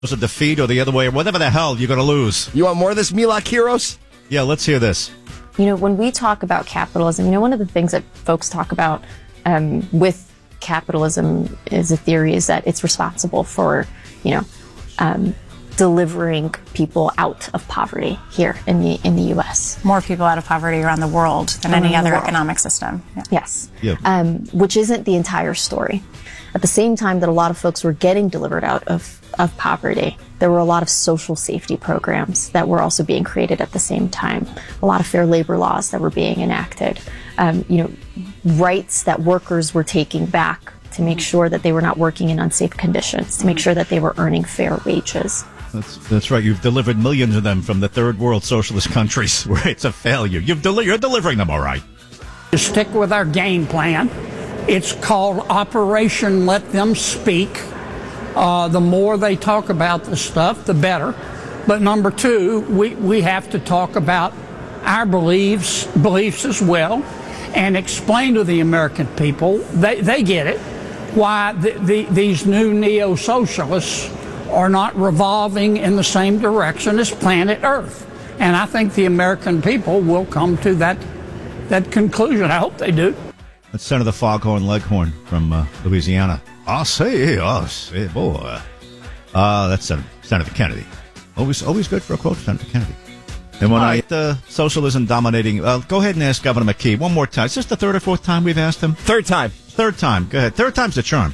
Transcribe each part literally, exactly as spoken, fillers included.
A defeat or the other way, or whatever the hell you're going to lose. You want more of this, Mila Kiros? Yeah, let's hear this. You know, when we talk about capitalism, you know, one of the things that folks talk about um, with capitalism as a theory is that it's responsible for, you know, um, delivering people out of poverty here in the in the U S More people out of poverty around the world than around any other world. economic system. Yeah. Yes, yeah. Um, which isn't the entire story. At the same time that a lot of folks were getting delivered out of, of poverty, there were a lot of social safety programs that were also being created at the same time. A lot of fair labor laws that were being enacted. Um, you know, rights that workers were taking back to make sure that they were not working in unsafe conditions, to make sure that they were earning fair wages. That's that's right. You've delivered millions of them from the third world socialist countries where it's a failure. You've deli- you're delivering them all right. To stick with our game plan. It's called Operation Let Them Speak. Uh, the more they talk about the stuff, the better. But number two, we, we have to talk about our beliefs, beliefs as well, and explain to the American people, they, they get it, why the, the, these new neo-socialists are not revolving in the same direction as planet Earth. And I think the American people will come to that, that conclusion. I hope they do. That's Senator Foghorn Leghorn from uh, Louisiana. I say, I say, boy. Uh, that's Sen- Senator Kennedy. Always always good for a quote, Senator Kennedy. And when I, uh, socialism dominating, uh, go ahead and ask Governor McKee one more time. Is this the third or fourth time we've asked him? Third time. Third time. Go ahead. Third time's the charm.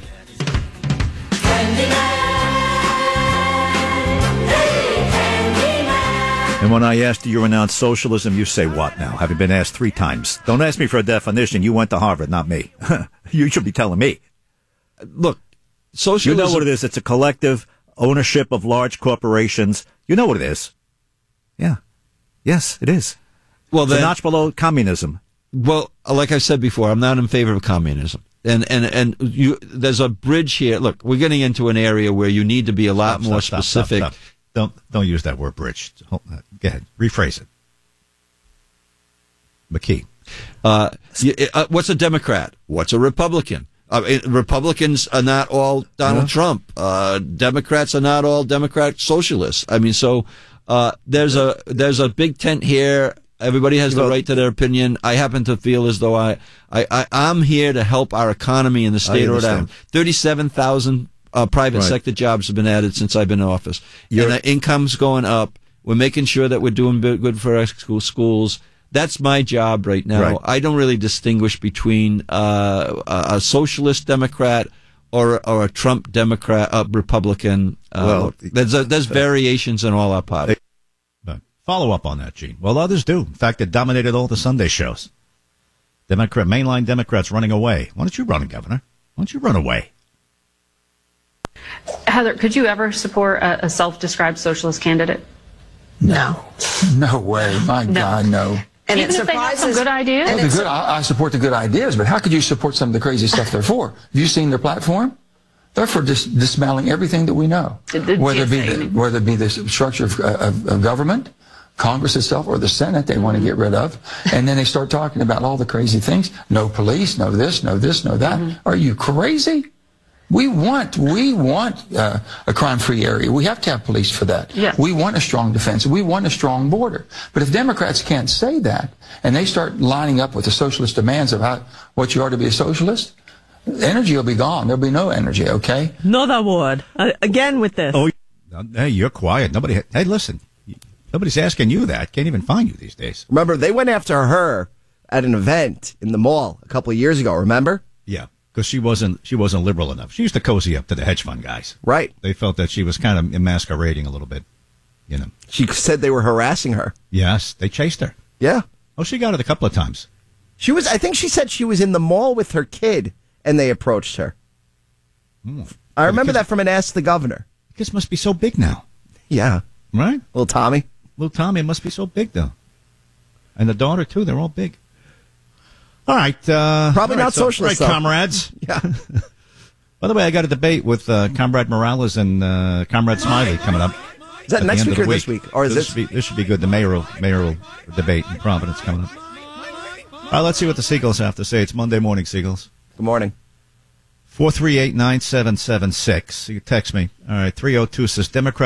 And when I asked you renounce socialism, you say what now? Having been asked three times. Don't ask me for a definition. You went to Harvard, not me. You should be telling me. Look, socialism... You know what it is. It's a collective ownership of large corporations. You know what it is. Yeah. Yes, it is. Well, it's then, a notch below communism. Well, like I said before, I'm not in favor of communism. And and and you, there's a bridge here. Look, we're getting into an area where you need to be a lot Stop, more stop, specific. Stop, stop, stop. Don't don't use that word bridge. Hold, uh, go ahead. Rephrase it. McKee. Uh, you, uh, what's a Democrat? What's a Republican? Uh, it, Republicans are not all Donald yeah. Trump. Uh, Democrats are not all Democrat socialists. I mean, so uh, there's a there's a big tent here. Everybody has the right to their opinion. I happen to feel as though I, I, I I'm here to help our economy in the state of Rhode Island. Thirty-seven thousand uh, private right. sector jobs have been added since I've been in office, You're, and the income's going up. We're making sure that we're doing good for our school, schools. That's my job right now. Right. I don't really distinguish between uh, a, a socialist Democrat or or a Trump Democrat, uh, Republican. Uh, well, there's a, there's variations in all our parties. Follow up on that, Gene. Well, others do. In fact, it dominated all the Sunday shows. Democrat, mainline Democrats running away. Why don't you run, Governor? Why don't you run away? Heather, could you ever support a, a self-described socialist candidate? No. No way. My no. God, no. And even if they have some good ideas? Well, the good, I, I support the good ideas, but how could you support some of the crazy stuff they're for? Have you seen their platform? They're for dis- dismantling everything that we know. The, the whether, it be the, whether it be the structure of, of, of government, Congress itself, or the Senate they want to get rid of. And then they start talking about all the crazy things. No police, no this, no this, no that. Mm-hmm. Are you crazy? We want, we want uh, a crime-free area. We have to have police for that. Yes. We want a strong defense. We want a strong border. But if Democrats can't say that, and they start lining up with the socialist demands of how, what you are to be a socialist, energy will be gone. There'll be no energy, okay? Not a word. Uh, again with this. Oh, hey, you're quiet. Nobody, hey, listen. Nobody's asking you that. Can't even find you these days. Remember, they went after her at an event in the mall a couple of years ago, remember? Yeah, because she wasn't she wasn't liberal enough. She used to cozy up to the hedge fund guys. Right. They felt that she was kind of masquerading a little bit, you know. She said they were harassing her. Yes, they chased her. Yeah. Oh, she got it a couple of times. She was. I think she said she was in the mall with her kid, and they approached her. Mm. I remember that from an Ask the Governor. The kids must be so big now. Yeah. Right? Little Tommy. Little Tommy must be so big, though. And the daughter, too. They're all big. All right. Uh, Probably all right, not so, socialist, right, though. comrades. Yeah. By the way, I got a debate with uh, Comrade Morales and uh, Comrade Smiley coming up. Is that next week or week. this week? Or is this, this? Should be, this should be good. The mayoral, mayoral debate in Providence coming up. All right, let's see what the Seagulls have to say. It's Monday morning, Seagulls. Good morning. four three eight, nine seven seven six. You can text me. All right, three oh two says Democrats